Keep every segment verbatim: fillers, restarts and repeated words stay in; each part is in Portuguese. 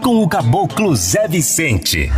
com o caboclo Zé Vicente.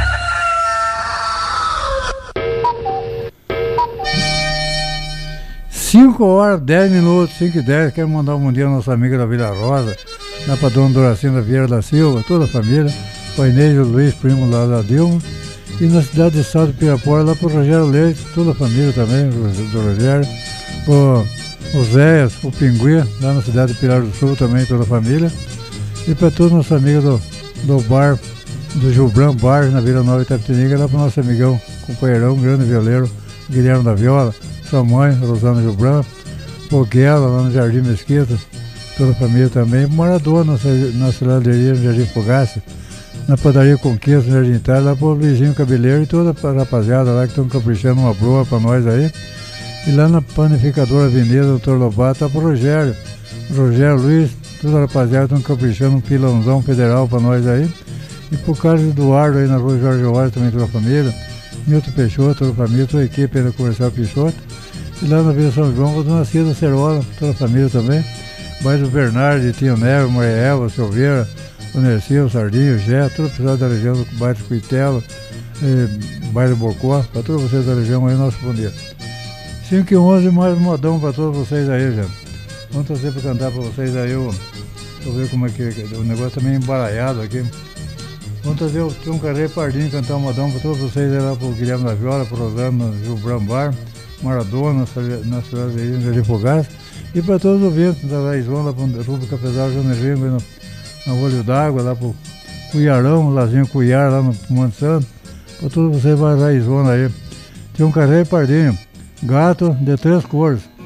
cinco horas, dez minutos, cinco e dez. Quero mandar um bom dia à nossa amiga da Vila Rosa, lá para dona Doracina Vieira da Silva, toda a família, para o Inês e o Luiz, primo lá da Dilma, e na cidade de Salto de Pirapora, lá para o Rogério Leite, toda a família também, do Rogério, para o Zé, o Pinguim, lá na cidade de Pilar do Sul também, toda a família, e para todos os nossos amigos do, do bar, do Gilbran Bar, na Vila Nova Itapetininga, lá para o nosso amigão, companheirão, grande violeiro, Guilherme da Viola, sua mãe, Rosana Gilbran, Poguela, lá no Jardim Mesquita, toda a família também, Maradona, na Ciladeria, no Jardim Fogaça, na Padaria Conquista, no Jardim Itália, lá pro Luizinho Cabeleiro e toda a rapaziada lá que estão caprichando uma broa pra nós aí. E lá na Panificadora Avenida, doutor Lobato, tá pro Rogério, Rogério Luiz, toda a rapaziada estão caprichando um pilãozão federal pra nós aí. E pro Carlos Eduardo aí na rua Jorge Oário, também toda a família. Milton Peixoto, toda a família, toda a equipe aí da Comercial Peixoto. E lá na Vila São João, a dona Cida Cerola, toda a família também. Bairro do Bernardo, Tinho Neve, Maria Elva, Silveira, o Nercio, o Sardinho, o Gé, todo o pessoal da região do bairro do Cuitela, eh, bairro do Bocó, para todos vocês da região aí, nosso bom dia. cinco e onze, mais um modão para todos vocês aí, gente. Vamos trazer para cantar para vocês aí, o, deixa eu ver como é que o negócio tá meio embaralhado aqui. Vamos trazer o Tião Carreiro Pardinho cantar um modão para todos vocês aí lá pro Guilherme da Viola, pro Rosano, Gilbran Bar, Maradona, na cidade de Jardim Fogaça, e para todos os ouvintes da Raizão, lá para o Rúbrica Pesada, Janeiro, no, no Olho d'Água, lá para o Cuiarão, Lazinho Cuiar, lá no Monte Santo, para todos vocês da Raizona aí. Tião Carreiro Pardinho, gato de três cores.